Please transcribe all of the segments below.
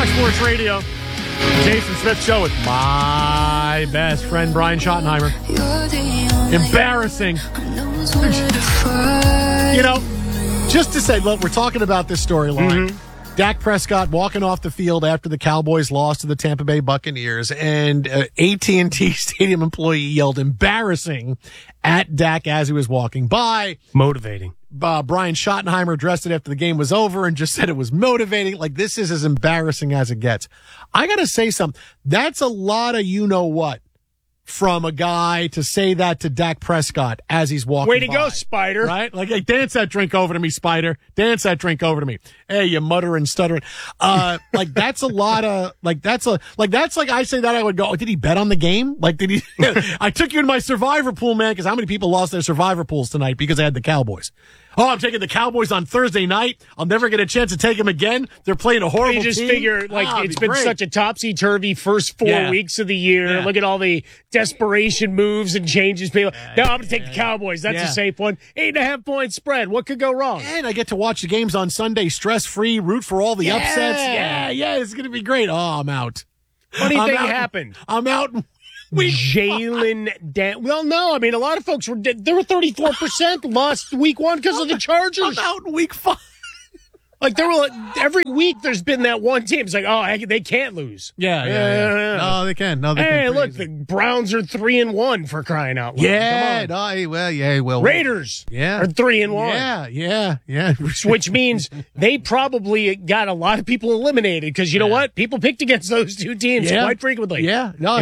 Fox Sports Radio, Jason Smith Show with my best friend Brian Schottenheimer. Embarrassing. You know, just to say, look, we're talking about this storyline. Dak Prescott walking off the field after the Cowboys lost to the Tampa Bay Buccaneers, and AT&T Stadium employee yelled embarrassing at Dak as he was walking by. Motivating. Brian Schottenheimer addressed it after the game was over and just said it was motivating. Like, this is as embarrassing as it gets. I got to say something. That's a lot of you-know-what from a guy to say that to Dak Prescott as he's walking by. Way to go, Spider. Right? Like, hey, dance that drink over to me, Spider. Dance that drink over to me. Hey, you muttering, stuttering. Like, that's a lot of, that's like I say that I would go, oh, did he bet on the game? Like, did he, I took you in my survivor pool, man, because how many people lost their survivor pools tonight because they had the Cowboys? Oh, I'm taking the Cowboys on Thursday night. I'll never get a chance to take them again. They're playing a horrible team. You just figure, it's been such a topsy-turvy first 4 weeks of the year. Yeah. Look at all the desperation moves and changes. People, no, I'm going to take the Cowboys. That's a safe one. 8.5-point spread. What could go wrong? And I get to watch the games on Sunday stress-free, root for all the upsets. Yeah, it's going to be great. Oh, I'm out. Funny thing happened. I'm out. Jalen well, no, I mean, a lot of folks were 34% lost week one because of the Chargers. I'm out in week 5. Like, there were every week there's been that one team. It's like, oh, they can't lose. Yeah. No, they can. No, they can. Hey, look, the Browns are 3-1 for crying out loud. Yeah. Well, Raiders are 3-1. Yeah. Which means they probably got a lot of people eliminated because you know what? People picked against those two teams quite frequently. Yeah. No,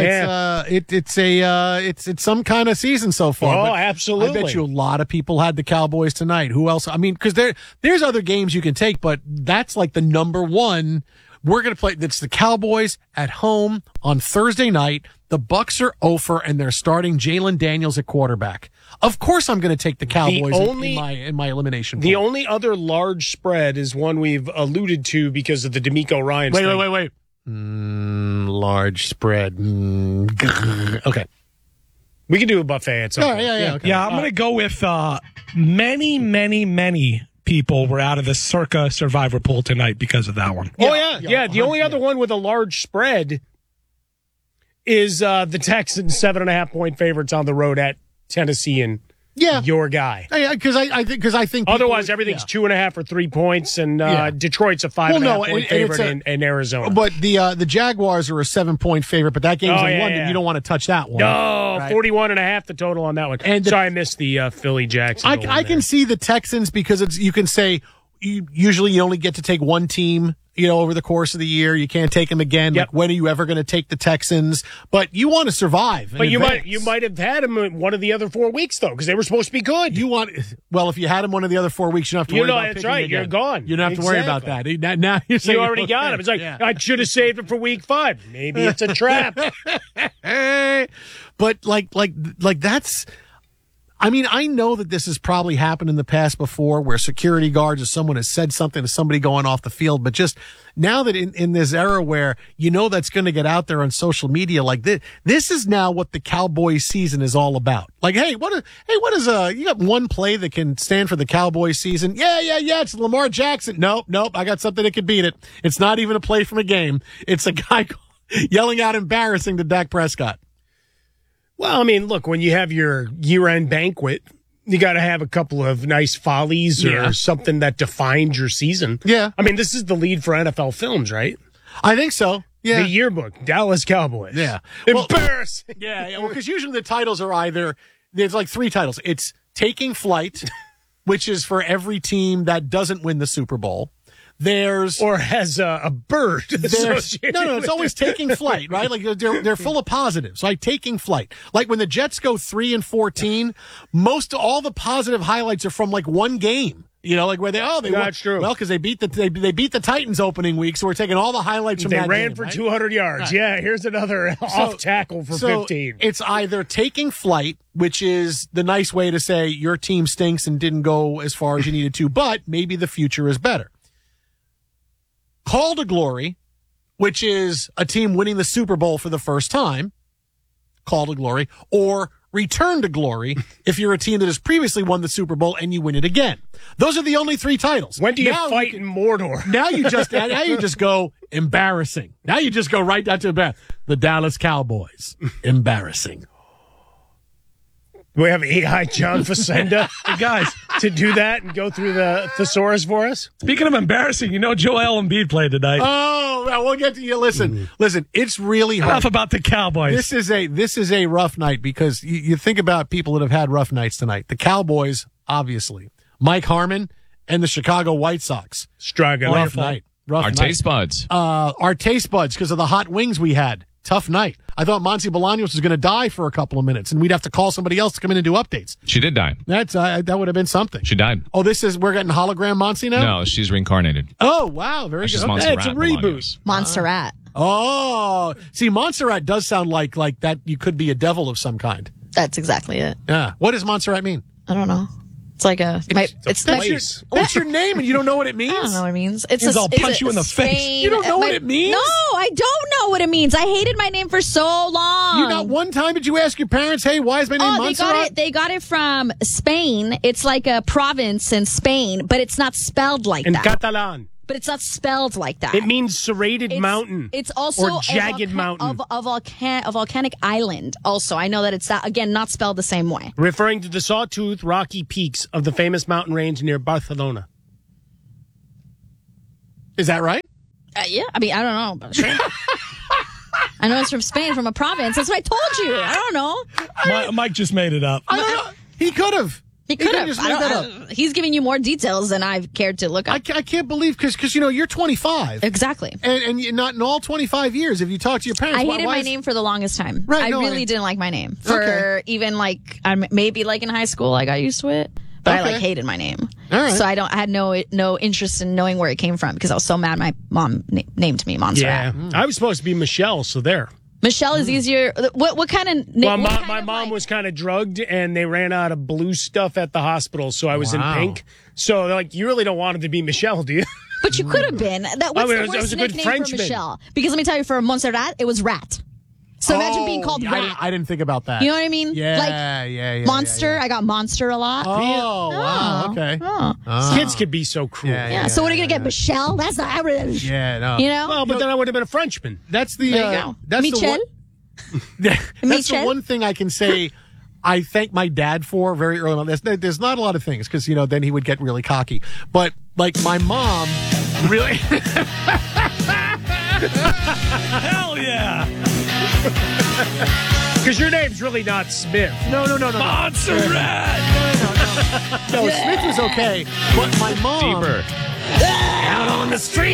it's some kind of season so far. Oh, absolutely. I bet you a lot of people had the Cowboys tonight. Who else? I mean, because there's other games you can take, but that's like the number one. We're going to play. It's the Cowboys at home on Thursday night. The Bucs are 0-for, and they're starting Jalen Daniels at quarterback. Of course, I'm going to take the Cowboys in my elimination. The only other large spread is one we've alluded to because of the D'Amico Ryans. Wait. Large spread. Okay. We can do a buffet at some point. Okay. Yeah, I'm going to go with many people were out of the Circa Survivor pool tonight because of that one. Yeah. The only other one with a large spread is the Texans 7.5-point favorites on the road at Tennessee and your guy. Because I think otherwise everything's 2.5 or 3 points, and Detroit's a 5.5-point favorite in Arizona. But the Jaguars are a 7-point favorite, but that game's in London. You don't want to touch that one. No, right? 41.5 the total on that one. And I missed the Philly Jacksonville. I can see the Texans because you can say usually you only get to take one team. Over the course of the year, you can't take them again. Like, when are you ever going to take the Texans? But you want to survive. But you might have had them in one of the other 4 weeks though, because they were supposed to be good. If you had them one of the other 4 weeks, you don't have to worry about that's right. Again. You're gone. You don't have to worry about that. Now you're saying you already got them. It's like I should have saved them for week 5. Maybe it's a trap. But like that's. I mean, I know that this has probably happened in the past before where security guards or someone has said something to somebody going off the field, but just now that in this era where that's going to get out there on social media like this is now what the Cowboys season is all about. Like, you got one play that can stand for the Cowboys season? Yeah, it's Lamar Jackson. Nope, I got something that can beat it. It's not even a play from a game. It's a guy yelling out embarrassing to Dak Prescott. Well, I mean, look, when you have your year-end banquet, you got to have a couple of nice follies or something that defines your season. Yeah. I mean, this is the lead for NFL Films, right? I think so. Yeah. The yearbook, Dallas Cowboys. Yeah. Embarrassing. Well, because usually the titles are there's like 3 titles. It's Taking Flight, which is for every team that doesn't win the Super Bowl. Or has a bird. No, it's always Taking Flight, right? Like they're full of positives, like Taking Flight. Like when the Jets go 3-14, all the positive highlights are from like one game. Like where they that's true. Well, because they beat the Titans opening week, so we're taking all the highlights from that game. They ran for 200 yards. Right. Yeah, here's another off tackle for 15. It's either Taking Flight, which is the nice way to say your team stinks and didn't go as far as you needed to, but maybe the future is better. Call to Glory, which is a team winning the Super Bowl for the first time, Call to Glory, or return to glory if you're a team that has previously won the Super Bowl and you win it again. Those are the only 3 titles. When do you fight in Mordor? Now you just go embarrassing. Now you just go right down to the Dallas Cowboys. Embarrassing. We have AI John Facenda, Hey, guys, to do that and go through the thesaurus for us. speaking of embarrassing, Joel Embiid played tonight. Oh, well, we'll get to you. Listen, it's really hard. Enough about the Cowboys. This is a rough night because you think about people that have had rough nights tonight. The Cowboys, obviously. Mike Harmon and the Chicago White Sox. Struggling. Rough night. Our taste buds. Our taste buds because of the hot wings we had. Tough night. I thought Monty Bolaños was going to die for a couple of minutes, and we'd have to call somebody else to come in and do updates. She did die. That would have been something. She died. Oh, we're getting hologram Monty now? No, she's reincarnated. Oh, wow. Very She's good. Montserrat it's a Bolaños. reboot. Montserrat. Oh, see, Montserrat does sound like that you could be a devil of some kind. That's exactly it. Yeah. What does Montserrat mean? I don't know. It's like That's your name, and you don't know what it means? I don't know what it means. I'll punch you in the face. You don't know what it means? No, I don't know what it means. I hated my name for so long. You not one time did you ask your parents, hey, why is my name Montserrat? They got it from Spain. It's like a province in Spain, but it's not spelled like In that. Catalan. But it's not spelled like that. It means serrated mountain. It's also or jagged mountain. a volcanic island. Also, I know that it's not spelled the same way. Referring to the sawtooth rocky peaks of the famous mountain range near Barcelona. Is that right? Yeah, I mean, I don't know. But sure. I know it's from Spain, from a province. That's what I told you. I don't know. Mike just made it up. I don't know. He could have. He could have. just made that up. He's giving you more details than I've cared to look up. I can't believe because you're 25. Exactly. And you're not in all 25 years, if you talk to your parents. I hated my name for the longest time. Right, I really didn't like my name. For even maybe in high school, I got used to it. But I hated my name. All right. So I had no interest in knowing where it came from because I was so mad my mom named me Montserrat. Yeah. I was supposed to be Michelle, so there. Michelle is easier. What kind of name? Well, my mom was kind of drugged, and they ran out of blue stuff at the hospital, so I was in pink. So they're like, you really don't want it to be Michelle, do you? But you could have been. What's the worst a good nickname Frenchman. for Michelle? Because let me tell you, for Montserrat, it was Rat. So imagine being called Rat. I didn't think about that. You know what I mean? Yeah, Monster. yeah. I got Monster a lot. Oh, wow. Okay. Kids could be so cruel. Yeah. So what are you gonna get, Michelle? That's not. Yeah, no. You know. Well, but then I would have been a Frenchman. That's the. There you go. That's Michel? That's the Michel? one thing I can say I thank my dad for very early on. There's not a lot of things because, then he would get really cocky. But, my mom really. Hell yeah. Because your name's really not Smith. No. Montserrat. No, Smith was okay. But my mom. Deeper. Out on the street.